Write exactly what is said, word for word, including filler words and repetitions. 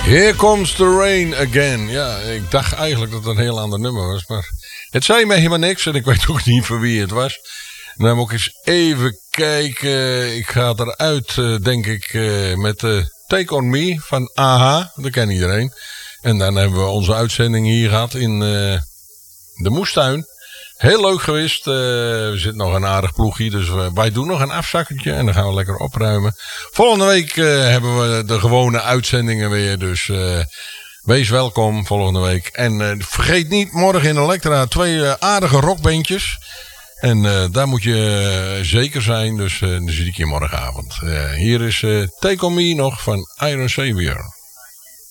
Here Comes the Rain Again. Ja, ik dacht eigenlijk dat het een heel ander nummer was. Maar het zei me helemaal niks. En ik weet ook niet voor wie het was. En dan moet ik eens even kijken. Ik ga eruit, uh, denk ik, uh, met uh, Take On Me van A H. Dat kent iedereen. En dan hebben we onze uitzending hier gehad in uh, de moestuin. Heel leuk geweest. Uh, er zit nog een aardig ploegje. Dus uh, wij doen nog een afzakketje. En dan gaan we lekker opruimen. Volgende week uh, hebben we de gewone uitzendingen weer. Dus uh, wees welkom volgende week. En uh, vergeet niet, morgen in Elektra twee uh, aardige rockbandjes. En uh, daar moet je uh, zeker zijn. Dus uh, dan zie ik je morgenavond. Uh, hier is uh, Take On Me nog van Iron Savior.